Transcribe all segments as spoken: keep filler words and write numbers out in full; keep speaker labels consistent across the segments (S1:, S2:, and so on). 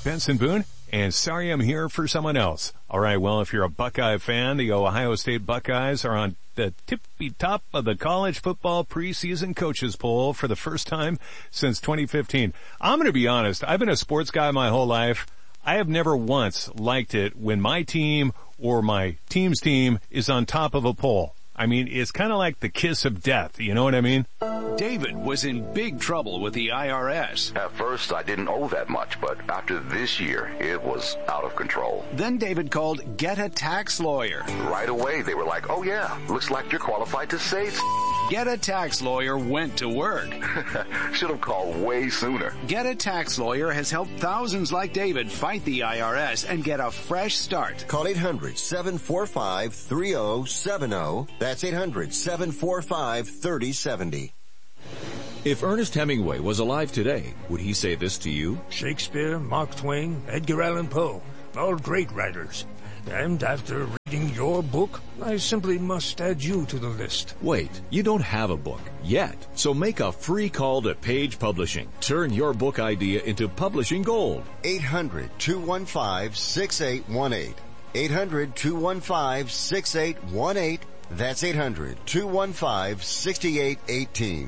S1: Benson Boone, and sorry I'm here for someone else. All right, well, if you're a Buckeye fan, the Ohio State Buckeyes are on the tippy top of the college football preseason coaches poll for the first time since twenty fifteen. I'm going to be honest. I've been a sports guy my whole life. I have never once liked it when my team or my team's team is on top of a poll. I mean, it's kind of like the kiss of death. You know what I mean?
S2: David was in big trouble with the I R S.
S3: At first, I didn't owe that much, but after this year, it was out of control.
S2: Then David called Get a Tax Lawyer.
S3: Right away, they were like, oh yeah, looks like you're qualified to save.
S2: Get a Tax Lawyer went to work.
S3: Should have called way sooner.
S2: Get a Tax Lawyer has helped thousands like David fight the I R S and get a fresh start.
S4: Call eight hundred, seven four five, three oh seven oh. That's eight hundred, seven four five, three oh seven oh.
S5: If Ernest Hemingway was alive today, would he say this to you?
S6: Shakespeare, Mark Twain, Edgar Allan Poe, all great writers. And after reading your book, I simply must add you to the list.
S5: Wait, you don't have a book yet. So make a free call to Page Publishing. Turn your book idea into publishing gold.
S4: eight hundred, two one five, six eight one eight. eight hundred, two one five, six eight one eight. That's eight hundred, two one five, six eight one eight.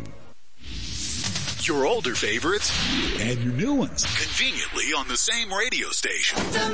S7: Your older favorites
S8: and your new ones
S7: conveniently on the same radio station.